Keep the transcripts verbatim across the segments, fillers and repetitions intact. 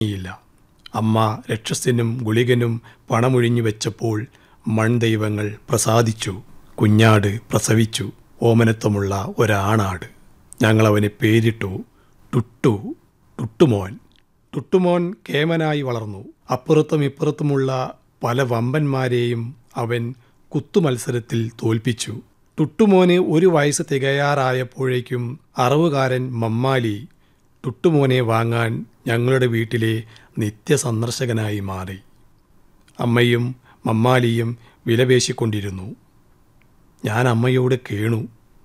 ഇല്ല. അമ്മ രക്ഷസിനും ഗുളികനും പണമൊഴിഞ്ഞു വെച്ചപ്പോൾ മൺദൈവങ്ങൾ പ്രസാദിച്ചു. കുഞ്ഞാട് പ്രസവിച്ചു. ഓമനത്വമുള്ള ഒരാണാട്. ഞങ്ങളവന് പേരിട്ടു ടുട്ടു. ടുട്ടുമോൻ. ടുട്ടുമോൻ കേമനായി വളർന്നു. അപ്പുറത്തും ഇപ്പുറത്തുമുള്ള പല വമ്പന്മാരെയും അവൻ കുത്തുമത്സരത്തിൽ തോൽപ്പിച്ചു. ടുട്ടുമോന് ഒരു വയസ്സ് തികയാറായപ്പോഴേക്കും അറവുകാരൻ മമ്മാലി ടുട്ടുമോനെ വാങ്ങാൻ ഞങ്ങളുടെ വീട്ടിലെ നിത്യസന്ദർശകനായി മാറി. അമ്മയും മമ്മാലിയും വിലപേശിക്കൊണ്ടിരുന്നു. ഞാൻ അമ്മയോട് കേണു.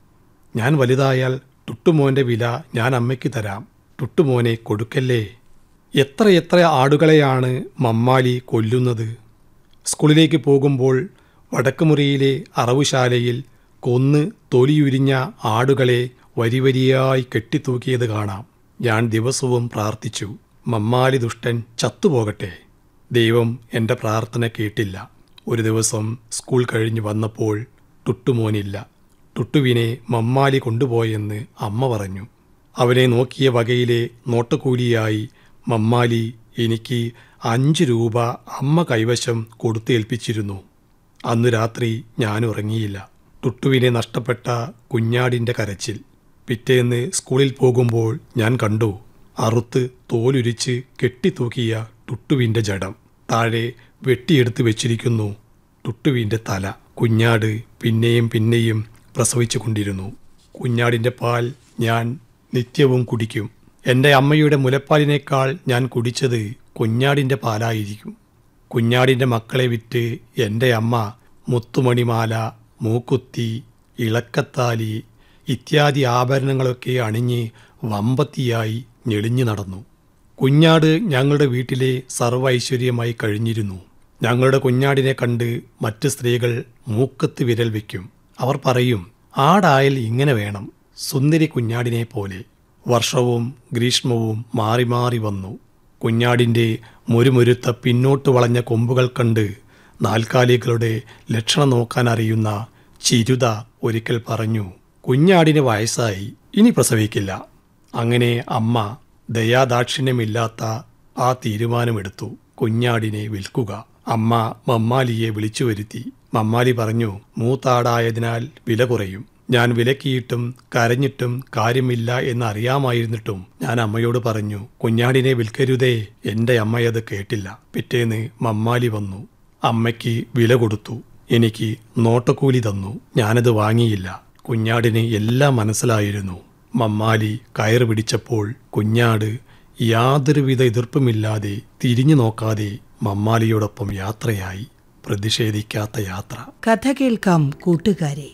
ഞാൻ വലുതായാൽ ടുട്ടുമോൻ്റെ വില ഞാൻ അമ്മയ്ക്ക് തരാം. ടുട്ടുമോനെ കൊടുക്കല്ലേ. എത്രയെത്ര ആടുകളെയാണ് മമ്മാലി കൊല്ലുന്നത്. സ്കൂളിലേക്ക് പോകുമ്പോൾ വടക്കുമുറിയിലെ അറവുശാലയിൽ കൊന്ന് തൊലിയുരിഞ്ഞ ആടുകളെ വരിവരിയായി കെട്ടിത്തൂക്കിയത് കാണാം. ഞാൻ ദിവസവും പ്രാർത്ഥിച്ചു, മമ്മാലി ദുഷ്ടൻ ചത്തുപോകട്ടെ. ദൈവം എൻ്റെ പ്രാർത്ഥന കേട്ടില്ല. ഒരു ദിവസം സ്കൂൾ കഴിഞ്ഞ് വന്നപ്പോൾ ടുട്ടുമോനില്ല. ടുട്ടുവിനെ മമ്മാലി കൊണ്ടുപോയെന്ന് അമ്മ പറഞ്ഞു. അവനെ നോക്കിയ വകയിലെ നോട്ടക്കൂലിയായി മമ്മാലി എനിക്ക് അഞ്ച് രൂപ അമ്മ കൈവശം കൊടുത്തേൽപ്പിച്ചിരുന്നു. അന്നു രാത്രി ഞാൻ ഉറങ്ങിയില്ല. ടുട്ടുവിനെ നഷ്ടപ്പെട്ട കുഞ്ഞാടിൻ്റെ കരച്ചിൽ. പിറ്റേന്ന് സ്കൂളിൽ പോകുമ്പോൾ ഞാൻ കണ്ടു അറുത്ത് തോലുരിച്ച് കെട്ടിത്തൂക്കിയ ടുട്ടുവിൻ്റെ ജഡം. താഴെ വെട്ടിയെടുത്ത് വെച്ചിരിക്കുന്നു ടുട്ടുവിൻ്റെ തല. കുഞ്ഞാട് പിന്നെയും പിന്നെയും പ്രസവിച്ചു കൊണ്ടിരുന്നു. കുഞ്ഞാടിൻ്റെ പാൽ ഞാൻ നിത്യവും കുടിക്കും. എൻ്റെ അമ്മയുടെ മുലപ്പാലിനേക്കാൾ ഞാൻ കുടിച്ചത് കുഞ്ഞാടിൻ്റെ പാലായിരിക്കും. കുഞ്ഞാടിൻ്റെ മക്കളെ വിറ്റ് എൻ്റെ അമ്മ മുത്തുമണിമാല, മൂക്കുത്തി, ഇളക്കത്താലി ഇത്യാദി ആഭരണങ്ങളൊക്കെ അണിഞ്ഞ് വമ്പത്തിയായി ഞെളിഞ്ഞു നടന്നു. കുഞ്ഞാട് ഞങ്ങളുടെ വീട്ടിലെ സർവ്വ ഐശ്വര്യമായി കഴിഞ്ഞിരുന്നു. ഞങ്ങളുടെ കുഞ്ഞാടിനെ കണ്ട് മറ്റ് സ്ത്രീകൾ മൂക്കത്ത് വിരൽ വയ്ക്കും. അവർ പറയും, ആടായാൽ ഇങ്ങനെ വേണം, സുന്ദരി കുഞ്ഞാടിനെ പോലെ. വർഷവും ഗ്രീഷ്മവും മാറി മാറി വന്നു. കുഞ്ഞാടിൻ്റെ മുരുമുരുത്ത പിന്നോട്ട് വളഞ്ഞ കൊമ്പുകൾ കണ്ട് നാൽക്കാലികളുടെ ലക്ഷണം നോക്കാൻ അറിയുന്ന ചിരുത ഒരിക്കൽ പറഞ്ഞു, കുഞ്ഞാടിന് വയസ്സായി, ഇനി പ്രസവിക്കില്ല. അങ്ങനെ അമ്മ ദയാദാക്ഷിണ്യമില്ലാത്ത ആ തീരുമാനമെടുത്തു, കുഞ്ഞാടിനെ വിൽക്കുക. അമ്മ മമ്മാലിയെ വിളിച്ചു വരുത്തി. മമ്മാലി പറഞ്ഞു, മൂത്താടായതിനാൽ വില കുറയും. ഞാൻ വിലക്കിയിട്ടും കരഞ്ഞിട്ടും കാര്യമില്ല എന്നറിയാമായിരുന്നിട്ടും ഞാൻ അമ്മയോട് പറഞ്ഞു, കുഞ്ഞാടിനെ വിൽക്കരുതേ. എൻ്റെ അമ്മയത് കേട്ടില്ല. പിറ്റേന്ന് മമ്മാലി വന്നു. അമ്മയ്ക്ക് വില കൊടുത്തു. എനിക്ക് നോട്ടക്കൂലി തന്നു. ഞാനത് വാങ്ങിയില്ല. കുഞ്ഞാടിന് എല്ലാം മനസ്സിലായിരുന്നു. മമ്മാലി കയറ് പിടിച്ചപ്പോൾ കുഞ്ഞാട് യാതൊരുവിധ എതിർപ്പുമില്ലാതെ തിരിഞ്ഞു നോക്കാതെ മമ്മാലിയോടൊപ്പം യാത്രയായി. പ്രതിഷേധിക്കാത്ത യാത്ര. കഥ കേൾക്കാം കൂട്ടുകാരെ.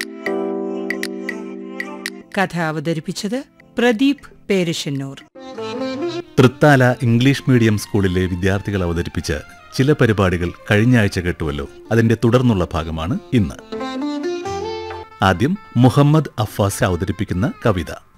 കഥ അവതരിപ്പിച്ചത് പ്രദീപ് പേരിഷന്നൂർ. തൃത്താല ഇംഗ്ലീഷ് മീഡിയം സ്കൂളിലെ വിദ്യാർത്ഥികൾ അവതരിപ്പിച്ച ചില പരിപാടികൾ കഴിഞ്ഞ ആഴ്ച കേട്ടുവല്ലോ. അതിന്റെ തുടർന്നുള്ള ഭാഗമാണ് ഇന്ന്. ആദ്യം മുഹമ്മദ് അഫാസ് അവതരിപ്പിക്കുന്ന കവിത.